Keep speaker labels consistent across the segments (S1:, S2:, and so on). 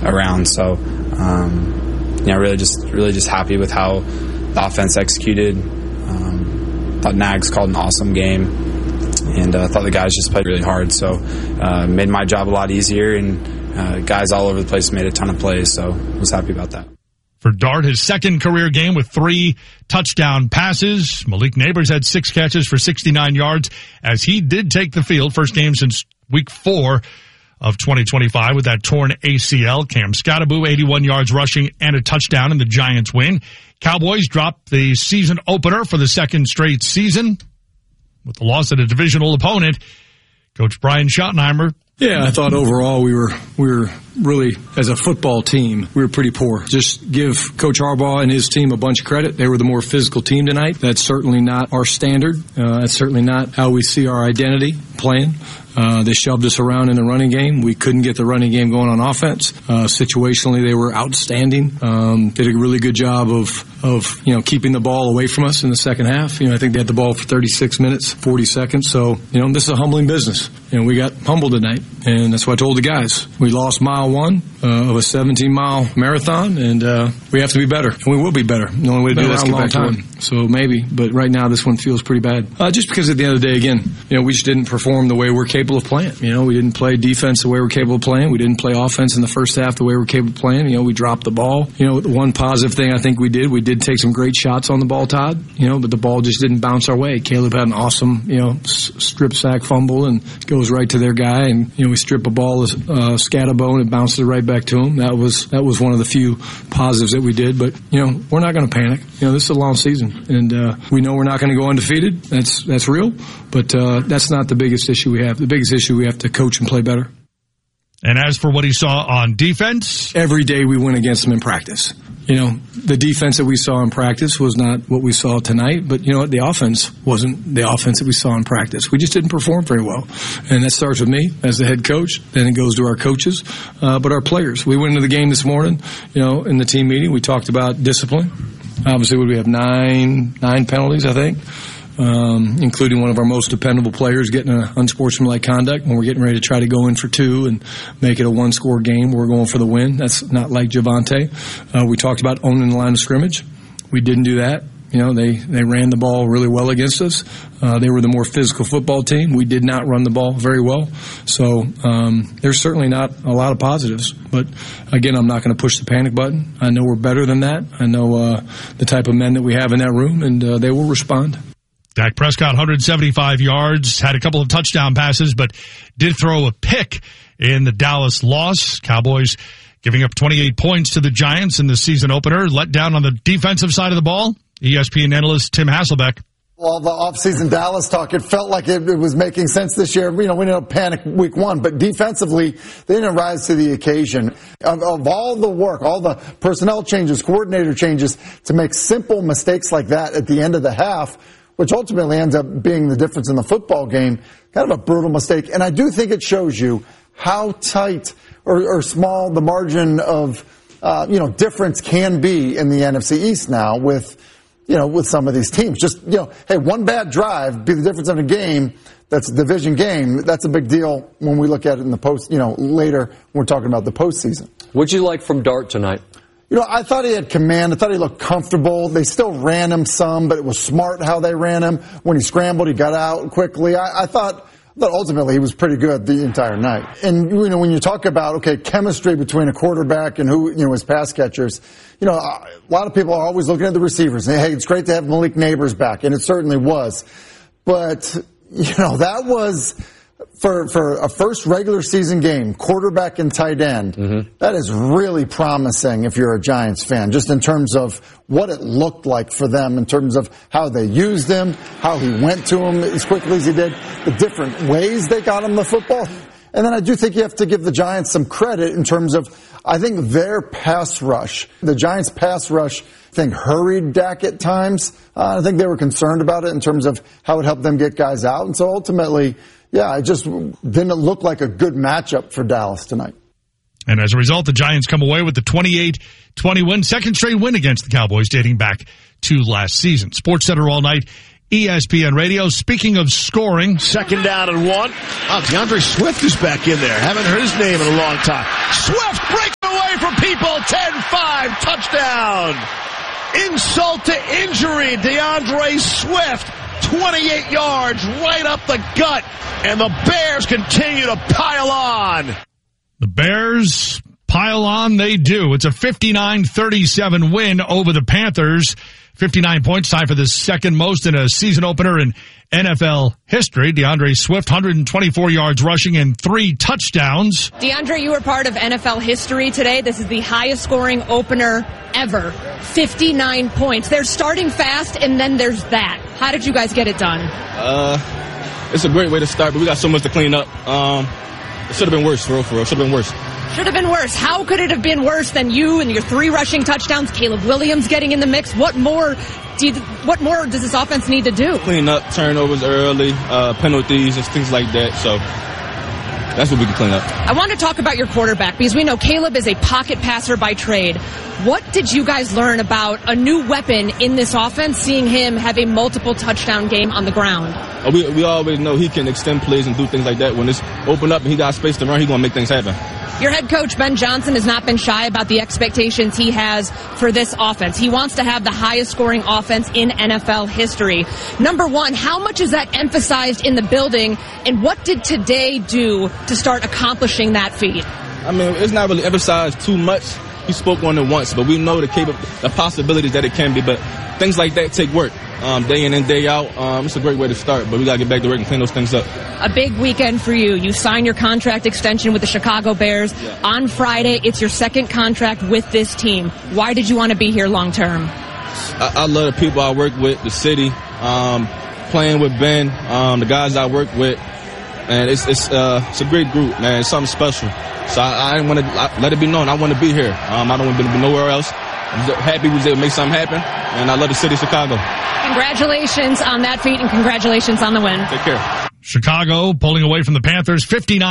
S1: around. So, really just happy with how the offense executed. Thought Nags called an awesome game, and thought the guys just played really hard. So, made my job a lot easier, and guys all over the place made a ton of plays. So, was happy about that.
S2: For Dart, his second career game with 3 touchdown passes. Malik Neighbors had 6 catches for 69 yards as he did take the field. First game since week 4 of 2025 with that torn ACL. Cam Scattaboo, 81 yards rushing and a touchdown in the Giants win. Cowboys dropped the season opener for the second straight season with the loss of a divisional opponent. Coach Brian Schottenheimer.
S3: Yeah, I thought overall we were really, as a football team, we were pretty poor. Just give Coach Harbaugh and his team a bunch of credit. They were the more physical team tonight. That's certainly not our standard. That's certainly not how we see our identity playing. They shoved us around in the running game. We couldn't get the running game going on offense. Situationally, they were outstanding. Did a really good job of keeping the ball away from us in the second half. I think they had the ball for 36 minutes, 40 seconds. So, this is a humbling business. We got humbled tonight, and that's what I told the guys. We lost mile 1 of a 17-mile marathon, and we have to be better, and we will be better. The only way to do that is a long time. So maybe, but right now this one feels pretty bad. Just because at the end of the day, again, we just didn't perform the way we're capable of playing. We didn't play defense the way we're capable of playing. We didn't play offense in the first half the way we're capable of playing. We dropped the ball. The one positive thing I think we did take some great shots on the ball, Todd. But the ball just didn't bounce our way. Caleb had an awesome, strip sack fumble and goes right to their guy, and we strip a ball as Scatterbo and it bounces right back to him. That was one of the few positives that we did. But we're not going to panic. This is a long season, and we know we're not going to go undefeated. That's real, but that's not the biggest issue we have. The biggest issue, we have to coach and play better.
S2: And as for what he saw on defense,
S3: every day we win against them in practice. The defense that we saw in practice was not what we saw tonight, but the offense wasn't the offense that we saw in practice. We just didn't perform very well. And that starts with me as the head coach, then it goes to our coaches, but our players. We went into the game this morning, in the team meeting, we talked about discipline. Obviously, we have 9 penalties, I think. Including one of our most dependable players getting an unsportsmanlike conduct when we're getting ready to try to go in for 2 and make it a 1-score game. We're going for the win. That's not like Javonte. We talked about owning the line of scrimmage. We didn't do that. They ran the ball really well against us. They were the more physical football team. We did not run the ball very well. So there's certainly not a lot of positives. But, again, I'm not going to push the panic button. I know we're better than that. I know the type of men that we have in that room, and they will respond.
S2: Dak Prescott, 175 yards, had a couple of touchdown passes, but did throw a pick in the Dallas loss. Cowboys giving up 28 points to the Giants in the season opener. Let down on the defensive side of the ball. ESPN analyst Tim Hasselbeck.
S4: All the offseason Dallas talk, it felt like it was making sense this year. We didn't panic week 1, but defensively, they didn't rise to the occasion. Of all the work, all the personnel changes, coordinator changes, to make simple mistakes like that at the end of the half, which ultimately ends up being the difference in the football game, kind of a brutal mistake. And I do think it shows you how tight or small the margin of, difference can be in the NFC East now with some of these teams. Just, hey, one bad drive be the difference in a game that's a division game. That's a big deal when we look at it in the post, later when we're talking about the postseason.
S5: What'd you like from Dart tonight?
S4: I thought he had command. I thought he looked comfortable. They still ran him some, but it was smart how they ran him. When he scrambled, he got out quickly. I thought ultimately he was pretty good the entire night. And, when you talk about, chemistry between a quarterback and his pass catchers, a lot of people are always looking at the receivers. And, hey, it's great to have Malik Neighbors back, and it certainly was. But, that was... For a first regular season game, quarterback and tight end, that is really promising if you're a Giants fan, just in terms of what it looked like for them, in terms of how they used him, how he went to him as quickly as he did, the different ways they got him the football. And then I do think you have to give the Giants some credit in terms of, I think, their pass rush. The Giants' pass rush, hurried Dak at times. I think they were concerned about it in terms of how it helped them get guys out. And so ultimately, it just didn't look like a good matchup for Dallas tonight.
S2: And as a result, the Giants come away with the 28-20 win, second straight win against the Cowboys dating back to last season. SportsCenter all night, ESPN Radio. Speaking of scoring,
S6: 2nd down and 1. DeAndre Swift is back in there. Haven't heard his name in a long time. Swift breaking away from 5, touchdown. Insult to injury, DeAndre Swift, 28 yards right up the gut, and the Bears continue to pile on.
S2: The Bears pile on, they do. It's a 59-37 win over the Panthers. 59 points, tied for the second most in a season opener in NFL history. DeAndre Swift, 124 yards rushing and 3 touchdowns.
S7: DeAndre, you were part of NFL history today. This is the highest scoring opener ever. 59 points. They're starting fast, and then there's that. How did you guys get it done?
S8: It's a great way to start, but we got so much to clean up. It should have been worse, for real. Should have been worse.
S7: Should have been worse. How could it have been worse than you and your 3 rushing touchdowns, Caleb Williams getting in the mix? What more does this offense need to do?
S8: Clean up, turnovers early, penalties and things like that. So that's what we can clean up.
S7: I want to talk about your quarterback because we know Caleb is a pocket passer by trade. What did you guys learn about a new weapon in this offense, seeing him have a multiple touchdown game on the ground?
S8: We always know he can extend plays and do things like that. When it's open up and he got space to run, he's going to make things happen.
S7: Your head coach, Ben Johnson, has not been shy about the expectations he has for this offense. He wants to have the highest scoring offense in NFL history. Number one, how much is that emphasized in the building, and what did today do to start accomplishing that feat?
S8: I mean, it's not really emphasized too much. He spoke on it once, but we know the possibilities that it can be, but things like that take work. Day in and day out, it's a great way to start, but we got to get back to work and clean those things up.
S7: A big weekend for you. You sign your contract extension with the Chicago Bears. Yeah. On Friday, it's your second contract with this team. Why did you want to be here long term?
S8: I love the people I work with, the city, playing with Ben, the guys I work with, and it's a great group, man. It's something special. So I didn't want to let it be known. I want to be here. I don't want to be nowhere else. I'm happy we was able to make something happen, and I love the city of Chicago.
S7: Congratulations on that feat, and congratulations on the win.
S8: Take care.
S2: Chicago pulling away from the Panthers,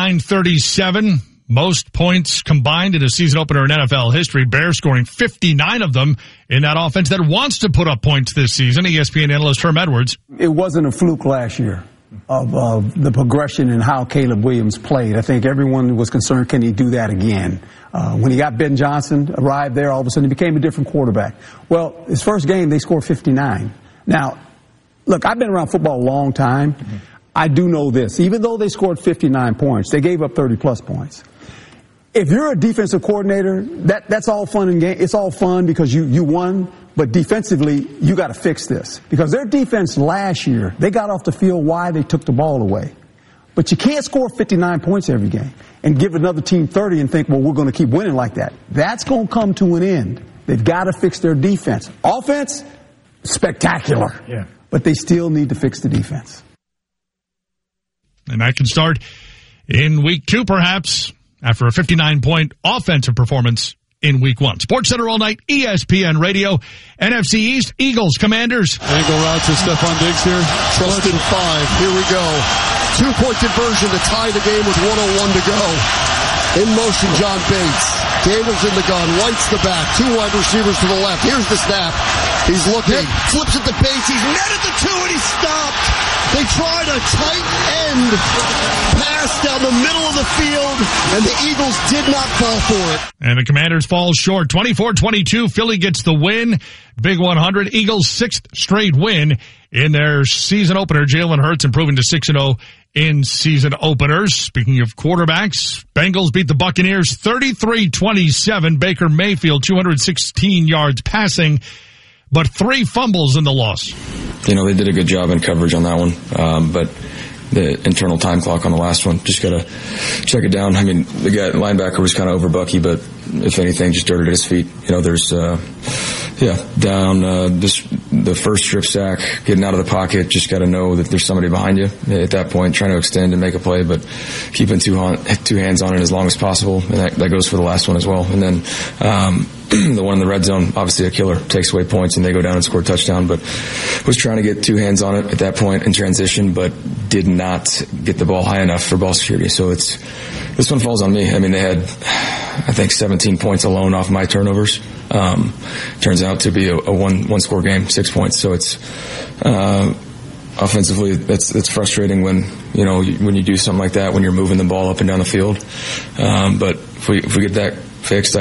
S2: 59-37. Most points combined in a season opener in NFL history. Bears scoring 59 of them in that offense that wants to put up points this season. ESPN analyst Herm Edwards.
S9: It wasn't a fluke last year of the progression and how Caleb Williams played. I think everyone was concerned, can he do that again? When he got Ben Johnson, arrived there, all of a sudden he became a different quarterback. Well, his first game, they scored 59. Now, look, I've been around football a long time. Mm-hmm. I do know this. Even though they scored 59 points, they gave up 30-plus points. If you're a defensive coordinator, that's all fun and game. It's all fun because you won, but defensively, you got to fix this. Because their defense last year, they got off the field why they took the ball away. But you can't score 59 points every game and give another team 30 and think, well, we're going to keep winning like that. That's going to come to an end. They've got to fix their defense. Offense, spectacular. Yeah. But they still need to fix the defense.
S2: And that can start in week 2, perhaps, after a 59-point offensive performance in week 1. SportsCenter all night, ESPN Radio, NFC East, Eagles, Commanders.
S10: Angle route to Stephon Diggs here. Trusted 5. Here we go. 2-point conversion to tie the game with 1:01 to go. In motion, John Bates. Daniels in the gun. White's the back. 2 wide receivers to the left. Here's the snap. He's looking. Flips it to Bates. He's netted the 2 and he's stopped. They tried a tight end pass down the middle of the field, and the Eagles did not fall for it.
S2: And the Commanders fall short. 24-22. Philly gets the win. Big 100. Eagles' 6th straight win in their season opener. Jalen Hurts improving to 6-0 in season openers. Speaking of quarterbacks, Bengals beat the Buccaneers 33-27. Baker Mayfield, 216 yards passing, but 3 fumbles in the loss.
S11: You know, they did a good job in coverage on that one, but the internal time clock on the last one, just got to check it down. I mean, the guy, linebacker was kind of over Bucky, but if anything, just dirted at his feet. You know, there's, down the first strip sack, getting out of the pocket, just got to know that there's somebody behind you at that point, trying to extend and make a play, but keeping two hands on it as long as possible, and that goes for the last one as well. And then the one in the red zone, obviously a killer, takes away points, and they go down and score a touchdown, but was trying to get 2 hands on it at that point in transition, but did not get the ball high enough for ball security. So this one falls on me. I mean, they had, I think, 17 points alone off my turnovers. Turns out to be a one score game, 6 points. So it's offensively, it's frustrating when you do something like that, when you're moving the ball up and down the field. But if we get that fixed,